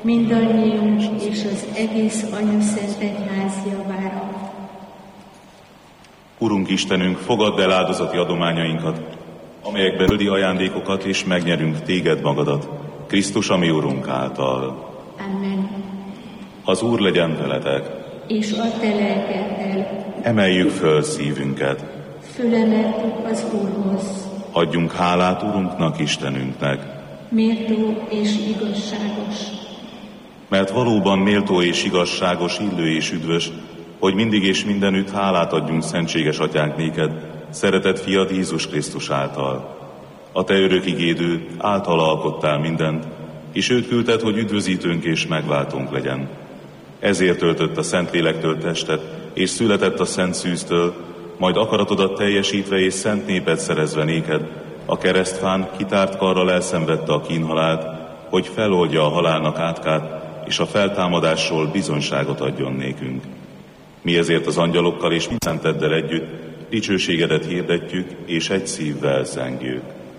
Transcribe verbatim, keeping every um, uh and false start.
mindannyiunk és az egész Anyaszent Egyház javára. Urunk Istenünk, fogadd el áldozati adományainkat, amelyekben földi ajándékokat, és megnyerünk téged magadat, Krisztus, ami Urunk által. Amen. Az Úr legyen veletek. És a te lelkeddel. Emeljük föl szívünket. Fölemeltük az Úrhoz. Adjunk hálát Urunknak, Istenünknek. Méltó és igazságos. Mert valóban méltó és igazságos, illő és üdvös, hogy mindig és mindenütt hálát adjunk szentséges Atyánk néked, szeretett fiad Jézus Krisztus által. A te örök igédő által alkottál mindent, és őt küldted, hogy üdvözítőnk és megváltónk legyen. Ezért töltött a Szentlélektől testet, és született a Szent Szűztől, majd akaratodat teljesítve és szent népet szerezve néked, a keresztfán kitárt karral elszenvedte a kínhalált, hogy feloldja a halálnak átkát, és a feltámadásról bizonyságot adjon nékünk. Mi ezért az angyalokkal és mi szenteddel együtt dicsőségedet hirdetjük, és egy szívvel zengjük.